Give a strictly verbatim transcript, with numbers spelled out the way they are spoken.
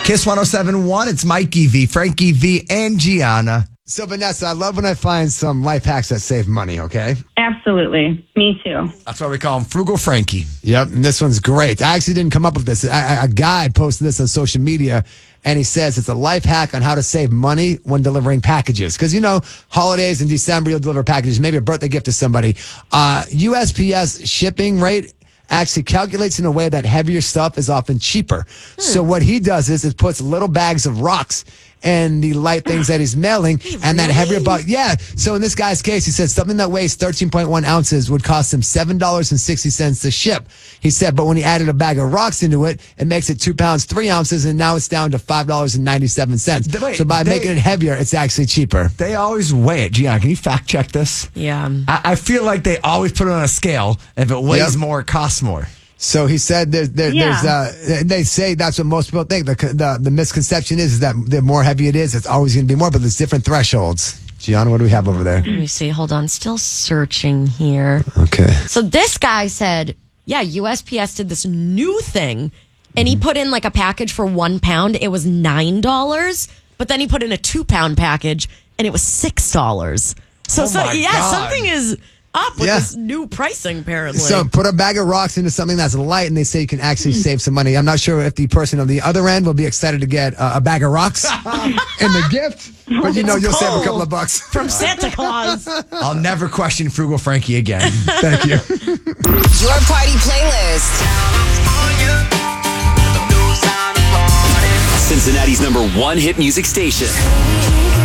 Kiss one oh seven point one, it's Mikey V, Frankie V, and Gianna. So, Vanessa, I love when I find some life hacks that save money, okay? Absolutely. Me too. That's why we call him Frugal Frankie. Yep, and this one's great. I actually didn't come up with this. A, a guy posted this on social media, and he says it's a life hack on how to save money when delivering packages. Because, you know, holidays in December, you'll deliver packages, maybe a birthday gift to somebody. Uh, U S P S shipping rate actually calculates in a way that heavier stuff is often cheaper. Hmm. So what he does is it puts little bags of rocks and the light things that he's mailing, hey, and really? That heavier box. Yeah. So in this guy's case, he said something that weighs thirteen point one ounces would cost him seven dollars and sixty cents to ship. He said, but when he added a bag of rocks into it, it makes it two pounds, three ounces, and now it's down to five dollars and ninety-seven cents. Wait, so by they, making it heavier, it's actually cheaper. They always weigh it. Gianna, can you fact check this? Yeah. I, I feel like they always put it on a scale. If it weighs yep. more, it costs more. So he said there, there, yeah. there's, uh, they say that's what most people think. The, the, the misconception is, is that the more heavy it is, it's always going to be more, but there's different thresholds. Gianna, what do we have over there? Let me see. Hold on. Still searching here. Okay. So this guy said, yeah, U S P S did this new thing, and he put in like a package for one pound. It was nine dollars, but then he put in a two pound package, and it was six dollars. So, oh so yeah, God. something is up with yeah. this new pricing, apparently. So put a bag of rocks into something that's light, and they say you can actually save some money. I'm not sure if the person on the other end will be excited to get uh, a bag of rocks in the gift, but you know, you'll save a couple of bucks. From Santa Claus. I'll never question Frugal Frankie again. Thank you. Your party playlist. Cincinnati's number one hit music station.